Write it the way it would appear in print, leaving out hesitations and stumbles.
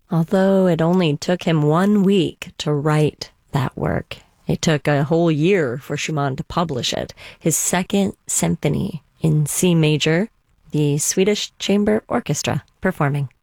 Although it only took him 1 week to write that work, it took a whole year for Schumann to publish it. His Second Symphony in C major, the Swedish Chamber Orchestra performing.